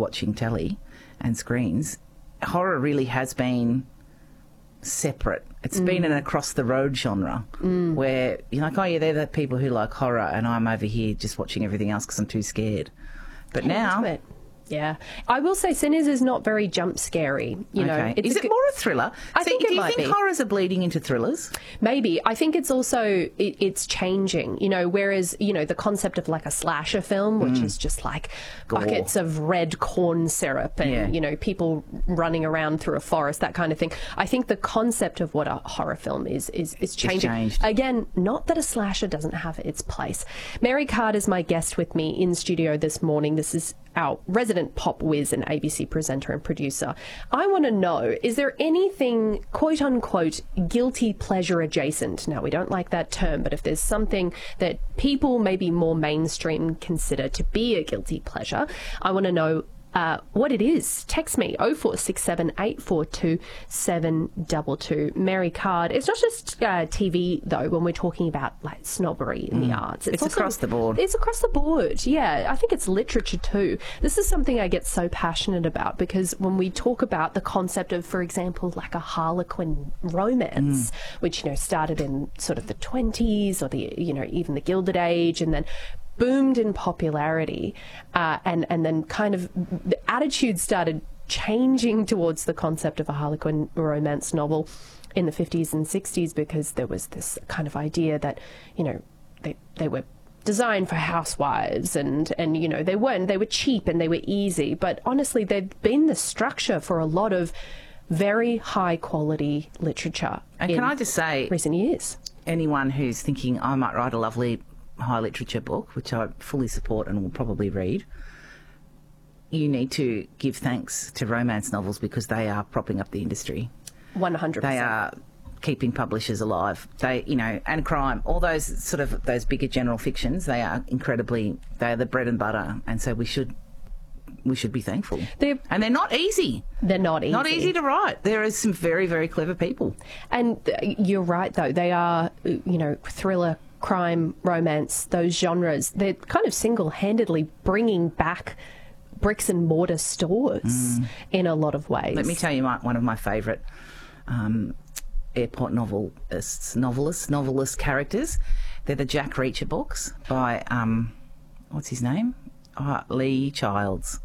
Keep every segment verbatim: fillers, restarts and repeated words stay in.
watching telly and screens, horror really has been separate. It's mm. been an across-the-road genre mm. where you're like, oh, yeah, they're the people who like horror and I'm over here just watching everything else because I'm too scared. But Can't now... Yeah. I will say Sinners is not very jump scary. You okay. know, it's is it good... more a thriller? I so think do it you might think be. horrors are bleeding into thrillers? Maybe. I think it's also, it, it's changing, you know, whereas, you know, the concept of like a slasher film, which mm. is just like Gore. buckets of red corn syrup and, yeah. you know, people running around through a forest, that kind of thing. I think the concept of what a horror film is, is, is changing. Changed. Again, not that a slasher doesn't have its place. Mary Card is my guest with me in studio this morning. This is our resident pop whiz and A B C presenter and producer. I want to know, is there anything quote unquote guilty pleasure adjacent? Now, we don't like that term, but if there's something that people maybe more mainstream consider to be a guilty pleasure, I want to know Uh, what it is. Text me oh four six seven, eight four two, seven two two. Mary Card. It's not just uh, T V though when we're talking about like snobbery in mm. the arts. It's, it's also, across the board. It's across the board, yeah. I think it's literature too. This is something I get so passionate about because when we talk about the concept of, for example, like a Harlequin romance, mm. which, you know, started in sort of the twenties or the, you know, even the Gilded Age and then boomed in popularity, uh, and and then kind of the attitude started changing towards the concept of a Harlequin romance novel in the fifties and sixties because there was this kind of idea that, you know, they they were designed for housewives and and you know they weren't they were cheap and they were easy, but honestly they've been the structure for a lot of very high quality literature. And can I just say, recent years, anyone who's thinking I might write a lovely high literature book, which I fully support and will probably read, you need to give thanks to romance novels because they are propping up the industry. one hundred percent. They are keeping publishers alive. They, you know, and crime, all those sort of those bigger general fictions, they are incredibly, they are the bread and butter, and so we should we should be thankful. They're, and they're not easy. They're not easy. Not easy to write. There are some very, very clever people. And you're right, though. They are, you know, thriller, crime, romance, those genres, they're kind of single-handedly bringing back bricks and mortar stores mm. in a lot of ways. Let me tell you my, one of my favourite um, airport novelists, novelists, novelist characters. They're the Jack Reacher books by, um, what's his name? Oh, Lee Childs.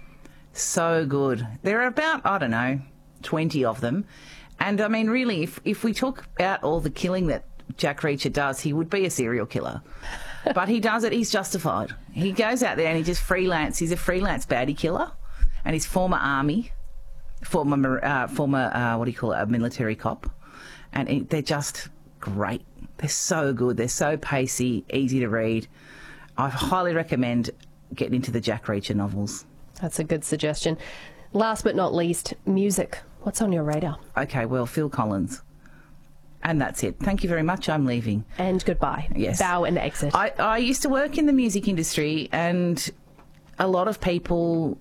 So good. There are about, I don't know, twenty of them. And, I mean, really, if, if we talk about all the killing that Jack Reacher does, he would be a serial killer. But he does it, he's justified. He goes out there and he just freelance, he's a freelance baddie killer. And he's former army, former, uh, former uh, what do you call it, a military cop. And he, they're just great. They're so good. They're so pacey, easy to read. I highly recommend getting into the Jack Reacher novels. That's a good suggestion. Last but not least, music. What's on your radar? Okay, well, Phil Collins. And that's it. Thank you very much. I'm leaving. And goodbye. Yes. Bow and exit. I, I used to work in the music industry, and a lot of people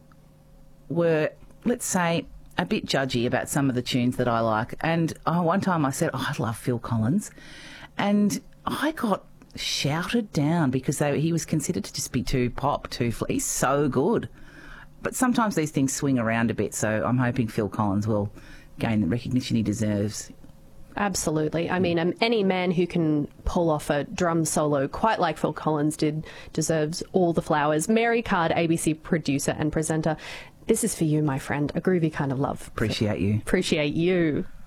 were, let's say, a bit judgy about some of the tunes that I like. And oh, one time I said, oh, I love Phil Collins. And I got shouted down because they, he was considered to just be too pop, too... Fl- he's so good. But sometimes these things swing around a bit, so I'm hoping Phil Collins will gain the recognition he deserves. Absolutely. I mean, um, any man who can pull off a drum solo quite like Phil Collins did deserves all the flowers. Mary Card, A B C producer and presenter. This is for you, my friend. A groovy kind of love. Appreciate you. Appreciate you.